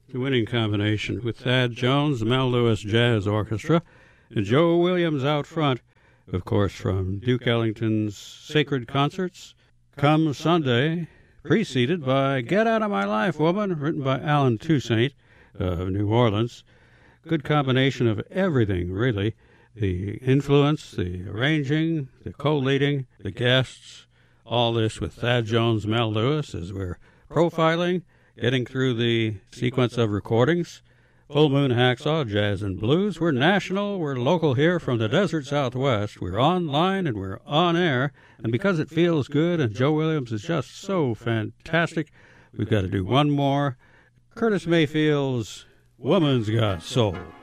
The winning combination with Thad Jones, the Mel Lewis Jazz Orchestra, and Joe Williams out front, of course, from Duke Ellington's Sacred Concerts, Come Sunday, preceded by Get Out of My Life, Woman, written by Alan Toussaint of New Orleans. Good combination of everything, really. The influence, the arranging, the co-leading, the guests, all this with Thad Jones, Mel Lewis, as we're profiling, getting through the sequence of recordings. Full Moon Hacksaw, Jazz and Blues. We're national, we're local here from the desert Southwest. We're online and we're on air. And because it feels good and Joe Williams is just so fantastic, we've got to do one more. Curtis Mayfield's Woman's Got Soul.